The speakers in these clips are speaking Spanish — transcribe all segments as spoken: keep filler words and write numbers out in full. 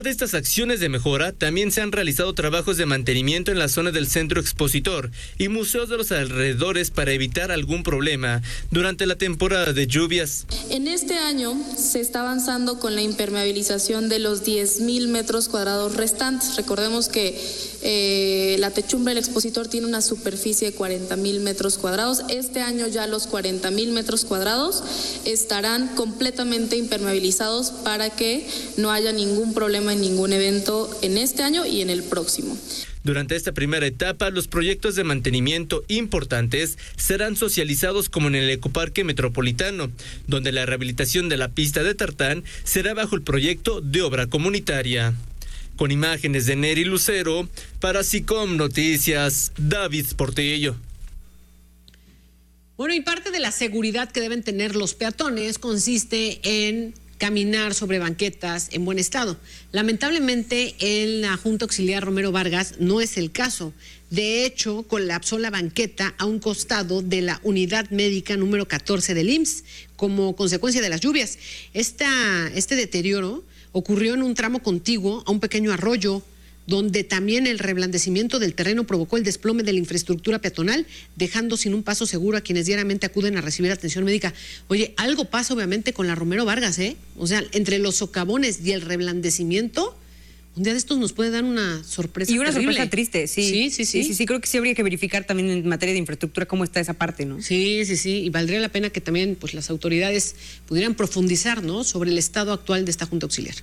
De estas acciones de mejora, también se han realizado trabajos de mantenimiento en la zona del centro expositor y museos de los alrededores para evitar algún problema durante la temporada de lluvias. En este año se está avanzando con la impermeabilización de los diez mil metros cuadrados restantes. Recordemos que eh, la techumbre del expositor tiene una superficie de cuarenta mil metros cuadrados. Este año ya los cuarenta mil metros cuadrados estarán completamente impermeabilizados para que no haya ningún problema en ningún evento en este año y en el próximo. Durante esta primera etapa, los proyectos de mantenimiento importantes serán socializados como en el Ecoparque Metropolitano, donde la rehabilitación de la pista de tartán será bajo el proyecto de obra comunitaria. Con imágenes de Neri Lucero, para SICOM Noticias, David Portillo. Bueno, y parte de la seguridad que deben tener los peatones consiste en caminar sobre banquetas en buen estado. Lamentablemente, en la Junta Auxiliar Romero Vargas no es el caso. De hecho, colapsó la banqueta a un costado de la unidad médica número catorce del I M S S como consecuencia de las lluvias. Esta, este deterioro ocurrió en un tramo contiguo a un pequeño arroyo, donde también el reblandecimiento del terreno provocó el desplome de la infraestructura peatonal, dejando sin un paso seguro a quienes diariamente acuden a recibir atención médica. Oye, algo pasa obviamente con la Romero Vargas, ¿eh? O sea, entre los socavones y el reblandecimiento, un día de estos nos puede dar una sorpresa. Y una terrible. sorpresa triste, sí. Sí, sí, sí. Sí, sí, sí. Creo que sí habría que verificar también en materia de infraestructura cómo está esa parte, ¿no? Sí, sí, sí. Y valdría la pena que también pues, las autoridades pudieran profundizar, ¿no?, sobre el estado actual de esta Junta Auxiliar.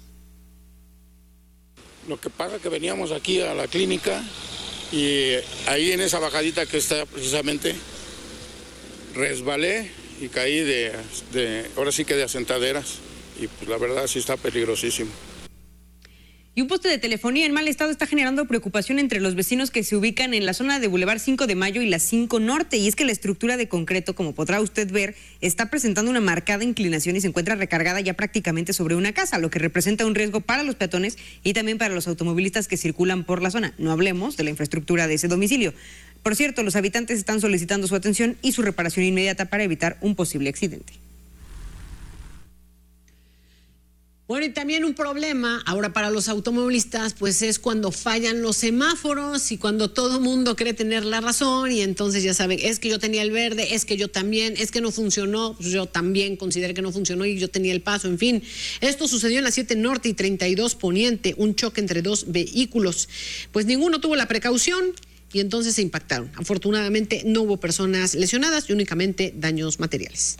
Lo que pasa es que veníamos aquí a la clínica y ahí en esa bajadita que está precisamente resbalé y caí de, de ahora sí que de asentaderas y pues la verdad sí está peligrosísimo. Y un poste de telefonía en mal estado está generando preocupación entre los vecinos que se ubican en la zona de Boulevard cinco de Mayo y la cinco Norte. Y es que la estructura de concreto, como podrá usted ver, está presentando una marcada inclinación y se encuentra recargada ya prácticamente sobre una casa, lo que representa un riesgo para los peatones y también para los automovilistas que circulan por la zona. No hablemos de la infraestructura de ese domicilio. Por cierto, los habitantes están solicitando su atención y su reparación inmediata para evitar un posible accidente. Bueno, y también un problema ahora para los automovilistas, pues es cuando fallan los semáforos y cuando todo mundo cree tener la razón y entonces ya saben, es que yo tenía el verde, es que yo también, es que no funcionó, pues yo también consideré que no funcionó y yo tenía el paso, en fin. Esto sucedió en la siete Norte y treinta y dos Poniente, un choque entre dos vehículos. Pues ninguno tuvo la precaución y entonces se impactaron. Afortunadamente no hubo personas lesionadas y únicamente daños materiales.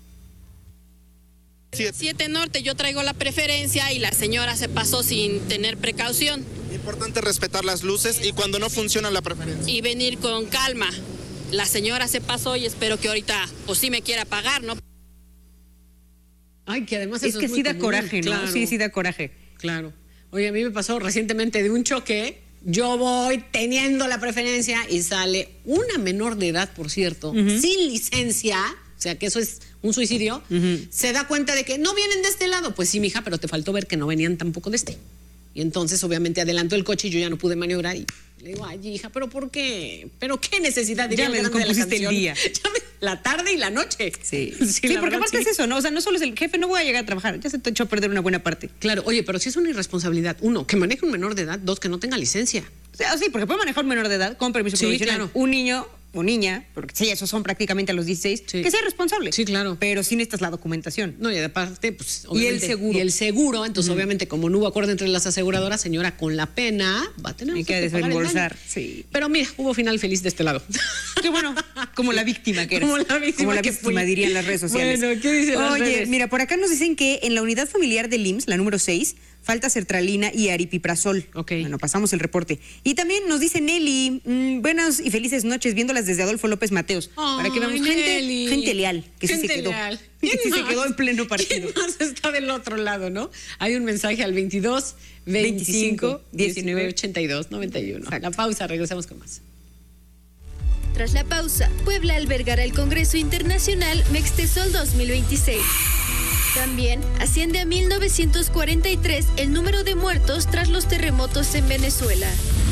siete Norte, yo traigo la preferencia y la señora se pasó sin tener precaución. Importante respetar las luces y cuando no funciona la preferencia. Y venir con calma. La señora se pasó y espero que ahorita pues sí me quiera pagar, ¿no? Ay, que además es eso que es muy sí da común. coraje, ¿no? Claro. Sí, sí da coraje. Claro. Oye, a mí me pasó recientemente de un choque. Yo voy teniendo la preferencia y sale una menor de edad, por cierto, uh-huh. sin licencia. O sea, que eso es un suicidio, uh-huh. se da cuenta de que no vienen de este lado. Pues sí, mija, pero te faltó ver que no venían tampoco de este. Y entonces, obviamente, adelantó el coche y yo ya no pude maniobrar. Y le digo, ay, hija, ¿pero por qué? ¿Pero qué necesidad? Ya me descompusiste el día. Ya me, la tarde y la noche. Sí, sí, sí porque verdad, aparte sí. es eso, ¿no? O sea, no solo es el jefe, no voy a llegar a trabajar, ya se te echó a perder una buena parte. Claro, oye, pero si es una irresponsabilidad. Uno, que maneje un menor de edad. Dos, que no tenga licencia. O sea, sí, porque puede manejar un menor de edad con permiso sí, provisional. Claro. Un niño o niña, porque sí, esos son prácticamente a los dieciséis, sí. que sea responsable. Sí, claro. Pero sí necesitas la documentación. No, y aparte, pues, obviamente. Y el seguro. Y el seguro, entonces, uh-huh. obviamente, como no hubo acuerdo entre las aseguradoras, señora, con la pena, va a tener Hay que desembolsar, sí. Pero mira, hubo final feliz de este lado. Qué bueno, como la víctima que eres. Como la víctima, como la que víctima fui. dirían las redes sociales. Bueno, ¿qué dicen las Oye, redes? Mira, por acá nos dicen que en la unidad familiar del I M S S, la número seis, falta sertralina y aripiprazol. Ok. Bueno, pasamos el reporte. Y también nos dice Nelly, mmm, buenas y felices noches, viéndolas desde Adolfo López Mateos. Oh, para que veamos gente, gente leal, que gente sí se quedó. Leal. Que sí se quedó en pleno partido. ¿Quién más está del otro lado, no? Hay un mensaje al veintidós, veinticinco, diecinueve, ochenta y dos, noventa y uno. Exacto. La pausa, regresamos con más. Tras la pausa, Puebla albergará el Congreso Internacional Mextesol dos mil veintiséis. También asciende a mil novecientos cuarenta y tres el número de muertos tras los terremotos en Venezuela.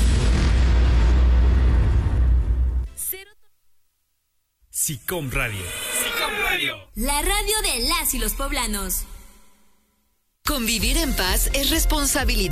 SICOM Radio. SICOM Radio. La radio de las y los poblanos. Convivir en paz es responsabilidad.